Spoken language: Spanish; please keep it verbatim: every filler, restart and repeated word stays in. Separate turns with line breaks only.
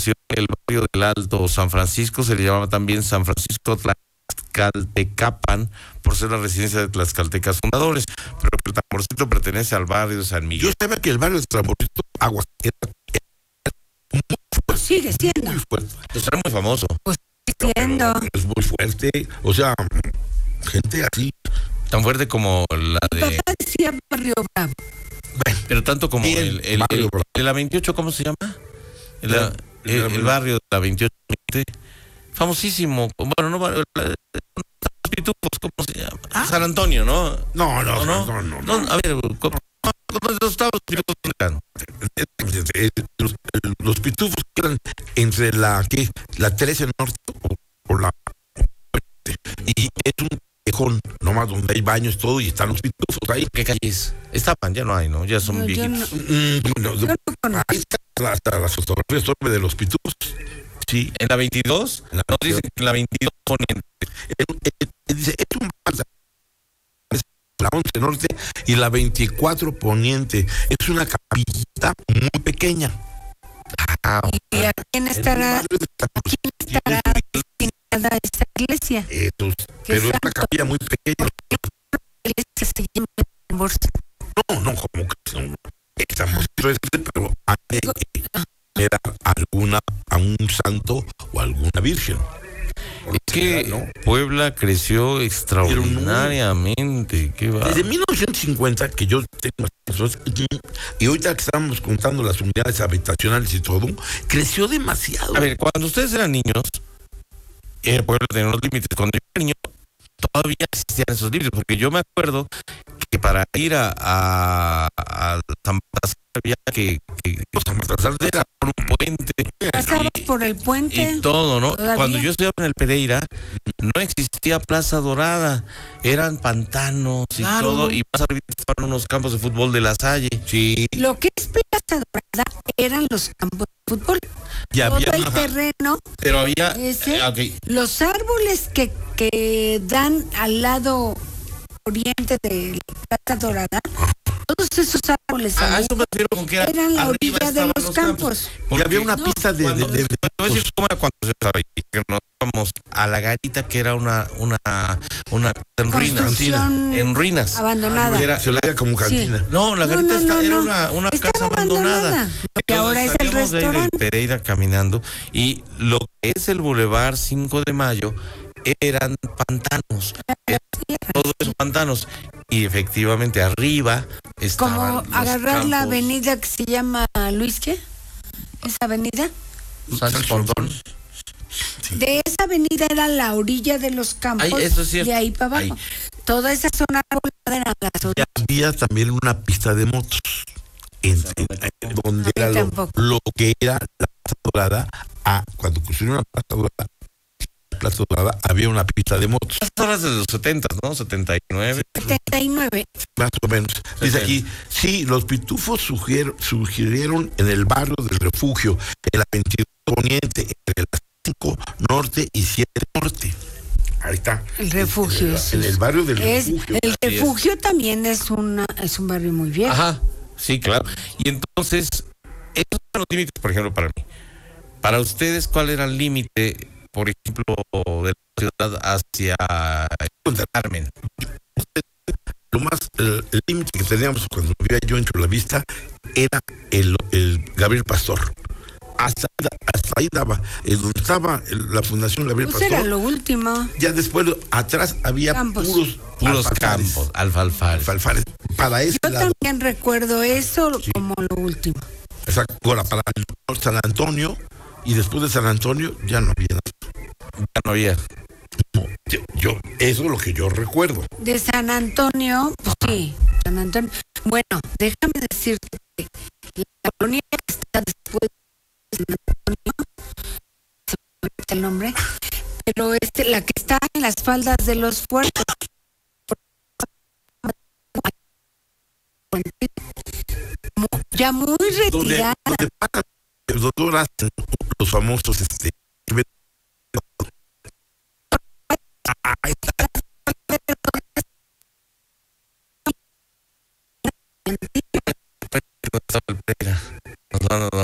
nació el barrio del Alto San Francisco, se le llamaba también San Francisco Tlaxcaltecapan, por ser la residencia de tlaxcaltecas fundadores, pero el Tamborcito pertenece al barrio de San Miguel.
Yo sabía que el barrio de Tamborcito, Aguas, era, era muy fuerte.
Sigue siendo.
Muy fuerte.
Pues era muy famoso.
Pues sigue siendo.
Pero es muy fuerte, o sea, gente así.
Tan fuerte como la
Mi
de...
papá decía Barrio Bravo.
Bueno,
Pero tanto como
Bien,
el, el,
barrio
el,
Bravo.
el la veintiocho, ¿cómo se llama? El,
La-
el,
la-
el barrio de la veintiocho, famosísimo. Bueno, no, la- la- los pitufos, ¿cómo se llama?
Ah.
San Antonio, ¿no?
no, no,
¿O
no,
no?
no, no.
No, a ver, ¿cómo, cómo estaban los pitufos? ¿Dónde eran?
Los, los pitufos quedan entre la, ¿qué? La trece Norte o, o la... Y es un callejón, nomás donde hay baños, todo, y están los pitufos ahí.
¿Qué calles? Estaban, ya no hay, ¿no? Ya son
No, yo
viejitos.
no-
Mm, bueno,
yo no conozco.
ahí están hasta las fotografías sobre de los pitufos. Sí,
¿En la veintidós?
En la
Nos dicen que en la veintidós ponen...
es, es- dice, es un banda, es la once Norte y la veinticuatro Poniente. Es una capillita muy pequeña.
Ah,
¿Y a quién estará, estará destinada esta iglesia?
Estos,
Qué
pero es una
santo.
capilla muy pequeña.
La iglesia se llama Tamborcito.
No, no, como que no. Estamos, pero antes era alguna, a un santo o alguna virgen.
es que
¿no?
Puebla creció extraordinariamente. Qué va.
Desde mil novecientos cincuenta, que yo tengo esos, y ahorita que estábamos contando las unidades habitacionales y todo, creció demasiado.
A ver, cuando ustedes eran niños, el pueblo tenía unos límites. Cuando yo era niño, todavía existían esos límites, porque yo me acuerdo que para ir a, a, a San Baltasar había que, que, que
San Baltasar
era por un puente
Pasabas
y,
por el puente.
y todo, ¿no?
¿Todavía?
Cuando yo estudiaba en el Pereira, no existía Plaza Dorada, eran pantanos y
Claro.
todo, y más arriba estaban unos campos de fútbol de La Salle.
Sí,
Lo que es Plaza Dorada eran los campos de fútbol.
ya
Todo
había
el
una-
terreno,
Pero había...
Ese.
eh, ok,
los árboles que, que dan al lado oriente de la Plaza Dorada, todos esos árboles
a
ahí
eso me refiero con que era,
eran la
arriba
orilla de
estaban
los campos.
ya
Porque
había una
no,
pista de, de,
Cuando,
de- de-
te voy a decir cómo era cuando se estaba ahí, que nos íbamos a la garita, que era una una una en ruinas,
Construcción
en ruinas.
abandonada.
Era-
se le veía como cantina.
no, la
No,
garita
no,
está-
no,
era
no.
una, una
Estaba
casa abandonada.
abandonada, lo que ahora es el
salíamos de ahí del
restaurante.
Pereira caminando, y lo que es el Boulevard cinco de Mayo eran pantanos, eran todos esos pantanos, y efectivamente arriba estaban
Como
los
agarrar la
campos.
avenida que se llama Luis, ¿qué? ¿Esa avenida?
Sánchez Pontón.
De esa avenida era la orilla de los campos,
Ay, eso es cierto.
de ahí para abajo.
Ahí.
Toda esa zona arbolada era las
Ya
orillas.
había también una pista de motos. En, en- en- donde
A mí
era lo,
tampoco.
lo que era la Plaza Dorada, a, cuando construyeron la Plaza Dorada, la Plaza Dorada había una pista de motos,
Estas horas de los setenta, ¿no? setenta y nueve.
setenta y nueve.
más o menos. Dice
Sí.
aquí, sí, los pitufos sugier- sugirieron en el barrio del Refugio, en la veintidós Poniente, entre las cinco Norte y siete Norte. Ahí está.
El Refugio.
En,
es-
en el barrio del
es-
Refugio.
el
Así es.
Refugio también es una es un barrio muy viejo.
Ajá, sí, claro. Y entonces, esos son los límites, por ejemplo, para mí. Para ustedes, ¿cuál era el límite, por ejemplo, de la ciudad hacia Carmen?
Lo más, el el límite que teníamos cuando vivía yo en Chulavista era el, el Gabriel Pastor. Hasta, hasta ahí daba, eh, donde estaba el- la Fundación Gabriel
Pues
Pastor.
era lo último.
Ya después, atrás había
Campos.
puros,
Puros
alfalfares,
campos, alfalfares.
alfalfares. Para ese
Yo
lado,
también recuerdo eso como lo último.
exacto, ahora para el San Antonio, y después de San Antonio ya no había nada.
Ya no había.
No, yo, yo- eso es lo que yo recuerdo.
De San Antonio, pues sí, San Antonio. Bueno, déjame decirte que la colonia que está después de San Antonio, se me olvida el nombre, pero este, la que está en las faldas de los puertos. Ya muy
Donde,
retirada.
donde pasan los doctoras, los famosos, este. Ahí está.
Estaba el Pereira. No, no, no,